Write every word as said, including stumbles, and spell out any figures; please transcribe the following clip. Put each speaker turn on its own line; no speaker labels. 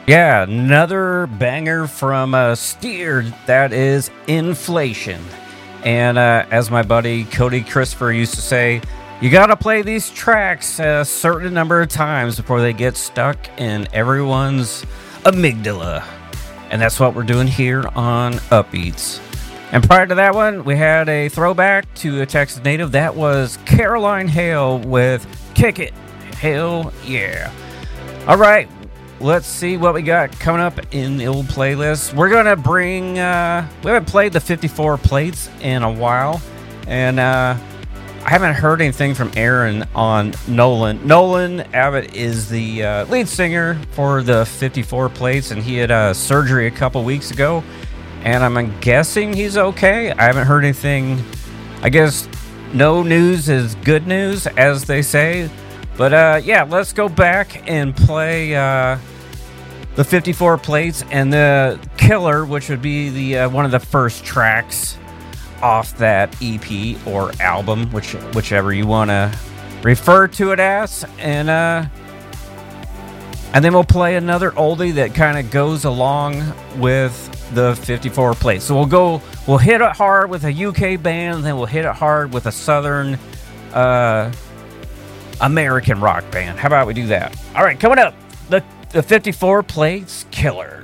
Yeah, another banger from uh, Steer. That is Inflation. And uh, as my buddy Cody Christopher used to say, you gotta play these tracks a certain number of times before they get stuck in everyone's amygdala. And that's what we're doing here on Upbeats. And prior to that one, we had a throwback to a Texas native. That was Caroline Hale with Kick It. Hell yeah. All right, let's see what we got coming up in the old playlist. We're going to bring, uh, we haven't played the fifty-four plates in a while. And uh, I haven't heard anything from Aaron on Nolan. Nolan Abbott is the uh, lead singer for the fifty-four plates, and he had uh, surgery a couple weeks ago. And I'm guessing he's okay. I haven't heard anything. I guess no news is good news, as they say. But uh, yeah, let's go back and play uh, the fifty-four plates and the Killer, which would be the uh, one of the first tracks off that E P or album, which whichever you want to refer to it as. And uh, and then we'll play another oldie that kind of goes along with the fifty-four plates. So we'll go, we'll hit it hard with a U K band, and then we'll hit it hard with a Southern uh, American rock band. How about we do that? All right, coming up, the, the fifty-four plates Killer.